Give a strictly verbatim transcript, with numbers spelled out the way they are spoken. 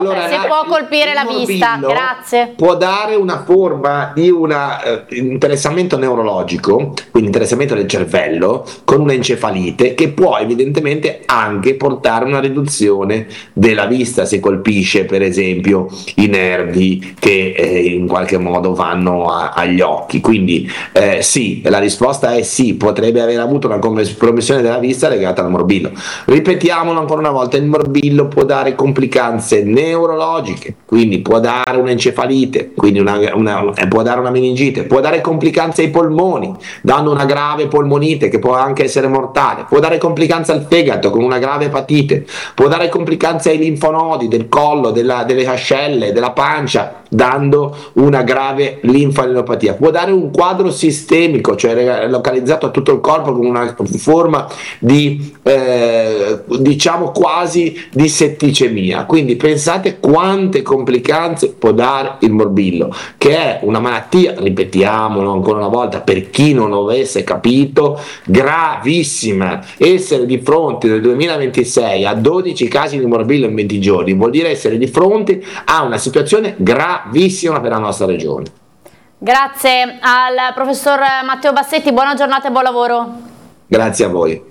Allora, se può colpire la vista, grazie. Può dare una forma di un uh, interessamento neurologico, quindi interessamento del cervello, con una encefalite, che può evidentemente anche portare a una riduzione della vista se colpisce per esempio i nervi che eh, in qualche modo vanno a, agli occhi. Quindi eh, sì, la risposta è sì, potrebbe aver avuto una compromissione della vista legata al morbillo. Ripetiamolo ancora una volta, il morbillo può dare complicanze neurologiche, quindi può dare un'encefalite, quindi una, una, può dare una meningite, può dare complicanze ai polmoni, dando una grave polmonite che può anche essere mortale, può dare complicanze al fegato con una grave epatite, può dare complicanze ai linfonodi del collo, della, delle ascelle, della pancia, dando una grave linfadenopatia, può dare un quadro sistemico, cioè localizzato a tutto il corpo con una forma di eh, diciamo quasi di setticemia. Quindi pensate quante complicanze può dare il morbillo, che è una malattia, ripetiamolo ancora una volta per chi non lo avesse capito, gravissima. Essere di fronte nel duemilaventisei a dodici casi di morbillo in venti giorni vuol dire essere di fronte a una situazione gravissima per la nostra regione. Grazie al professor Matteo Bassetti, buona giornata e buon lavoro. Grazie a voi.